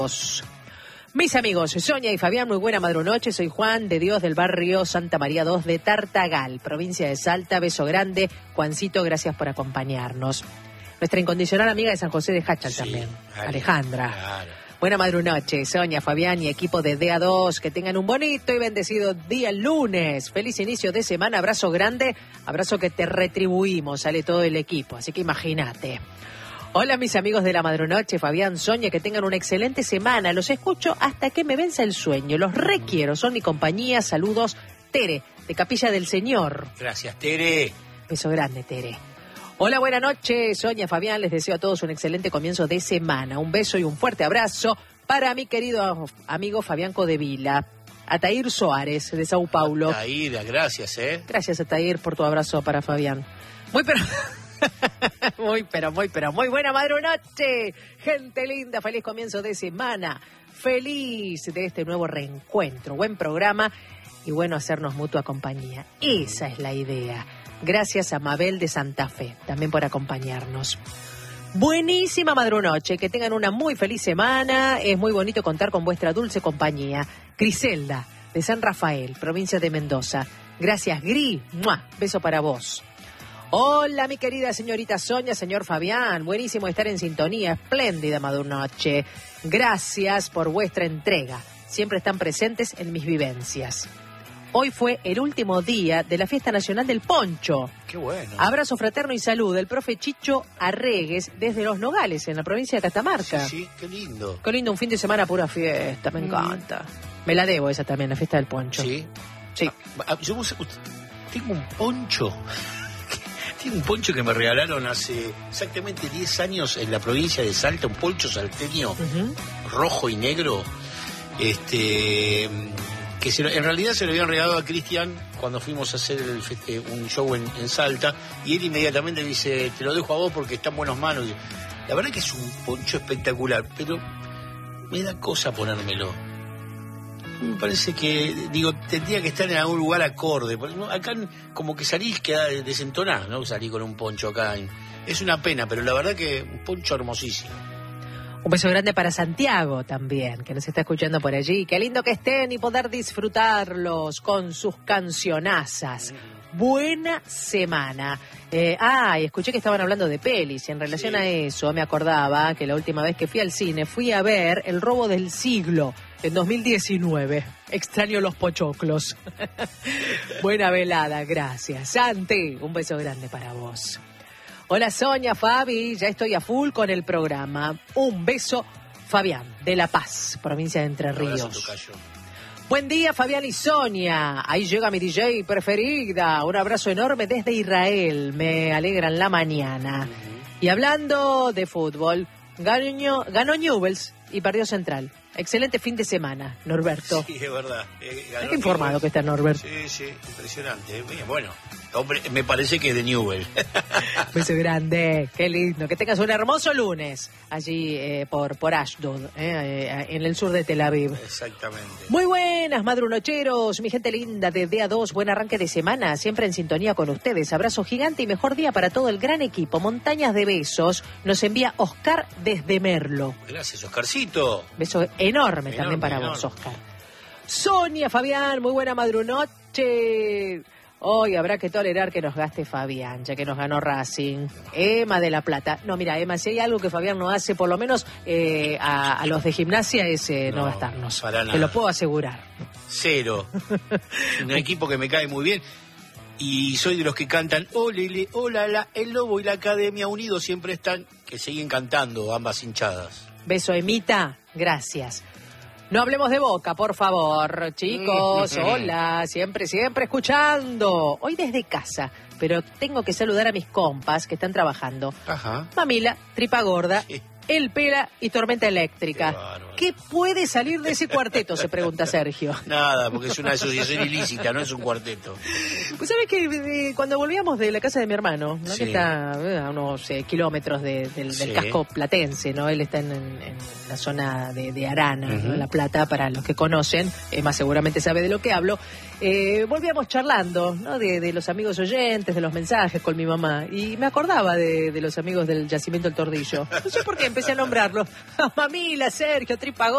Mis amigos, Sonia y Fabián, muy buena madrunoche. Soy Juan de Dios del barrio Santa María II de Tartagal, provincia de Salta. Beso grande. Juancito, gracias por acompañarnos. Nuestra incondicional amiga de San José de Hachal también, Alejandra. Claro. Buena madrunoche, Sonia, Fabián y equipo de DA2. Que tengan un bonito y bendecido día lunes. Feliz inicio de semana. Abrazo grande. Abrazo que te retribuimos. Sale todo el equipo, así que imagínate. Hola mis amigos de la madrunoche, Fabián, Sonia, que tengan una excelente semana. Los escucho hasta que me venza el sueño. Los requiero, son mi compañía. Saludos, Tere, de Capilla del Señor. Gracias, Tere. Beso grande, Tere. Hola, buena noche, Sonia, Fabián. Les deseo a todos un excelente comienzo de semana. Un beso y un fuerte abrazo para mi querido amigo Fabián Codevila. Atair Soares, de Sao Paulo. Atair, gracias, Gracias, Atair, por tu abrazo para Fabián. Muy buena madrunoche, gente linda, feliz comienzo de semana, feliz de este nuevo reencuentro, buen programa y bueno hacernos mutua compañía, esa es la idea. Gracias a Mabel de Santa Fe, también por acompañarnos. Buenísima madrunoche, que tengan una muy feliz semana, es muy bonito contar con vuestra dulce compañía. Griselda, de San Rafael, provincia de Mendoza. Gracias, Gri, ¡mua! Beso para vos. Hola, mi querida señorita Sonia, señor Fabián. Buenísimo estar en sintonía. Espléndida madrunoche. Gracias por vuestra entrega. Siempre están presentes en mis vivencias. Hoy fue el último día de la Fiesta Nacional del Poncho. Qué bueno. Abrazo fraterno y salud del profe Chicho Arregues desde Los Nogales, en la provincia de Catamarca. Sí, qué lindo. Qué lindo, un fin de semana pura fiesta, me encanta. Me la debo esa también, la fiesta del Poncho. Sí. Sí. Tengo un poncho. Tengo un poncho que me regalaron hace exactamente 10 años en la provincia de Salta, un poncho salteño, rojo y negro, que en realidad se lo habían regalado a Cristian cuando fuimos a hacer un show en Salta, y él inmediatamente dice, te lo dejo a vos porque está en buenas manos. La verdad que es un poncho espectacular, pero me da cosa ponérmelo. Me parece que, tendría que estar en algún lugar acorde. Acá como que salís, queda desentonás, ¿no? Salí con un poncho acá. Es una pena, pero la verdad que un poncho hermosísimo. Un beso grande para Santiago también, que nos está escuchando por allí. Qué lindo que estén y poder disfrutarlos con sus cancionazas. Buena semana. Escuché que estaban hablando de pelis. En relación a eso, me acordaba que la última vez que fui al cine fui a ver El robo del siglo en 2019. Extraño los pochoclos. Buena velada, gracias. Santi, un beso grande para vos. Hola Sonia, Fabi, ya estoy a full con el programa. Un beso, Fabián, de La Paz, provincia de Entre Ríos. Buen día, Fabián y Sonia. Ahí llega mi DJ preferida. Un abrazo enorme desde Israel. Me alegran la mañana. Y hablando de fútbol, ganó Newell's y perdió Central. Excelente fin de semana, Norberto. Sí, es verdad. Qué informado que está Norberto. Sí, impresionante. Bueno, hombre, me parece que es de Newell. Beso grande, qué lindo. Que tengas un hermoso lunes allí por Ashdod, en el sur de Tel Aviv. Exactamente. Muy buenas, madrunocheros, mi gente linda de DA2. Buen arranque de semana, siempre en sintonía con ustedes. Abrazo gigante y mejor día para todo el gran equipo. Montañas de besos. Nos envía Oscar desde Merlo. Gracias, Oscarcito. Beso enorme también para vos, Oscar. Sonia, Fabián, muy buena madrunoche. Hoy habrá que tolerar que nos gaste Fabián, ya que nos ganó Racing. Emma de La Plata. No, mira, Emma, si hay algo que Fabián no hace, por lo menos a los de gimnasia, es no gastarnos. Para nada. Te lo puedo asegurar. Cero. Un equipo que me cae muy bien. Y soy de los que cantan Olele, Olala, el Lobo y la Academia Unidos siempre están, que siguen cantando ambas hinchadas. Beso, Emita. Gracias. No hablemos de Boca, por favor, chicos. Hola, siempre escuchando. Hoy desde casa, pero tengo que saludar a mis compas que están trabajando. Ajá. Mamila, Tripa Gorda, El Pela y Tormenta Eléctrica. ¿Qué puede salir de ese cuarteto? Se pregunta Sergio. Nada, porque es una asociación ilícita, no es un cuarteto. Pues sabes que cuando volvíamos de la casa de mi hermano, ¿no? Sí. Que está a unos kilómetros del casco platense, ¿no? Él está en la zona de Arana, ¿no? La Plata, para los que conocen, más seguramente sabe de lo que hablo. Volvíamos charlando, ¿no? De los amigos oyentes, de los mensajes con mi mamá, y me acordaba de los amigos del Yacimiento El Tordillo. No sé por qué empecé a nombrarlos. Mamila, Sergio, Tripa y pagó.